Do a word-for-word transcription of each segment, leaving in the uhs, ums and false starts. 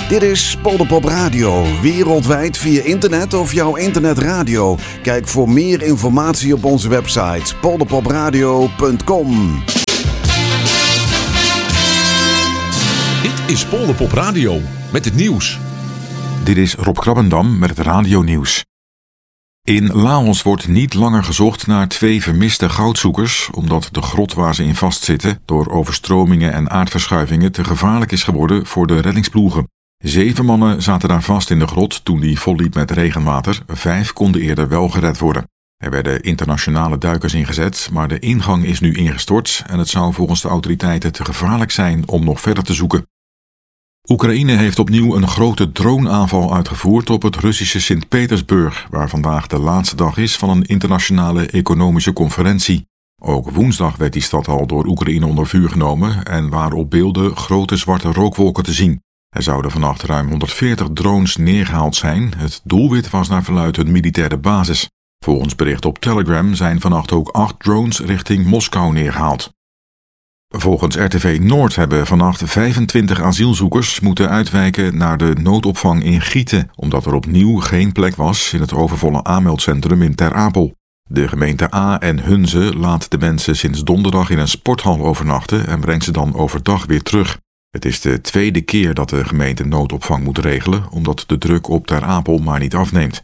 Dit is Polderpop Radio, wereldwijd via internet of jouw internetradio. Kijk voor meer informatie op onze website polderpopradio punt com. Dit is Polderpop Radio met het nieuws. Dit is Rob Krabbendam met het radionieuws. In Laos wordt niet langer gezocht naar twee vermiste goudzoekers, omdat de grot waar ze in vastzitten door overstromingen en aardverschuivingen te gevaarlijk is geworden voor de reddingsploegen. Zeven mannen zaten daar vast in de grot toen die volliep met regenwater. Vijf konden eerder wel gered worden. Er werden internationale duikers ingezet, maar de ingang is nu ingestort en het zou volgens de autoriteiten te gevaarlijk zijn om nog verder te zoeken. Oekraïne heeft opnieuw een grote droneaanval uitgevoerd op het Russische Sint-Petersburg, waar vandaag de laatste dag is van een internationale economische conferentie. Ook woensdag werd die stad al door Oekraïne onder vuur genomen en waren op beelden grote zwarte rookwolken te zien. Er zouden vannacht ruim honderdveertig drones neergehaald zijn. Het doelwit was naar verluidt een militaire basis. Volgens bericht op Telegram zijn vannacht ook acht drones richting Moskou neergehaald. Volgens R T V Noord hebben vannacht vijfentwintig asielzoekers moeten uitwijken naar de noodopvang in Gieten, omdat er opnieuw geen plek was in het overvolle aanmeldcentrum in Ter Apel. De gemeente A en Hunze laat de mensen sinds donderdag in een sporthal overnachten en brengt ze dan overdag weer terug. Het is de tweede keer dat de gemeente noodopvang moet regelen, omdat de druk op Ter Apel maar niet afneemt.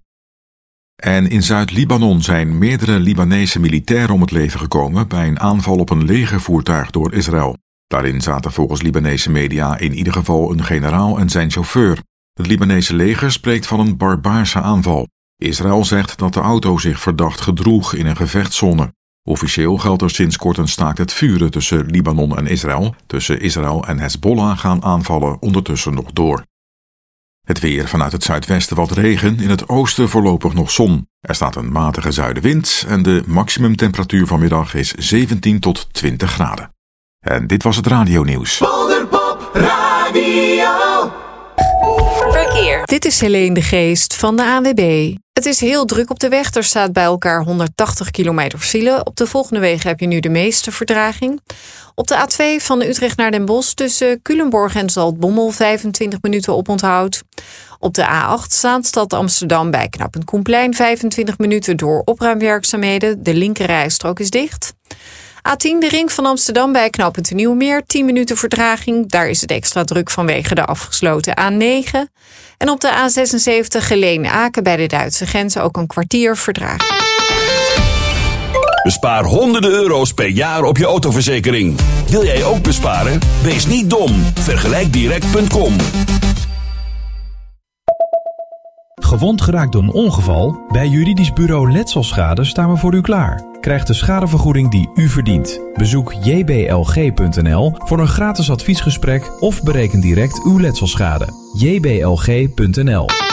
En in Zuid-Libanon zijn meerdere Libanese militairen om het leven gekomen bij een aanval op een legervoertuig door Israël. Daarin zaten volgens Libanese media in ieder geval een generaal en zijn chauffeur. Het Libanese leger spreekt van een barbaarse aanval. Israël zegt dat de auto zich verdacht gedroeg in een gevechtszone. Officieel geldt er sinds kort een staakt het vuren tussen Libanon en Israël. Tussen Israël en Hezbollah gaan aanvallen ondertussen nog door. Het weer: vanuit het zuidwesten wat regen, in het oosten voorlopig nog zon. Er staat een matige zuidenwind en de maximumtemperatuur vanmiddag is zeventien tot twintig graden. En dit was het radionieuws. Polderpop Radio. Verkeer. Dit is Helene de Geest van de A N W B. Het is heel druk op de weg. Er staat bij elkaar honderdtachtig kilometer file. Op de volgende wegen heb je nu de meeste vertraging. Op de A twee van Utrecht naar Den Bosch tussen Culemborg en Zaltbommel vijfentwintig minuten oponthoud. Op de A acht Zaanstad Amsterdam bij knooppunt Koenplein vijfentwintig minuten door opruimwerkzaamheden. De linkerrijstrook is dicht. A tien de ring van Amsterdam bij knooppunt Nieuwmeer, tien minuten vertraging. Daar is het extra druk vanwege de afgesloten A negen. En op de A zesenzeventig Geleen-Aken bij de Duitse grens ook een kwartier vertraging. Bespaar honderden euro's per jaar op je autoverzekering. Wil jij ook besparen? Wees niet dom. vergelijk direct punt com. Gewond geraakt door een ongeval? Bij juridisch bureau Letselschade staan we voor u klaar. Krijg de schadevergoeding die u verdient. Bezoek j b l g punt n l voor een gratis adviesgesprek of bereken direct uw letselschade. j b l g punt n l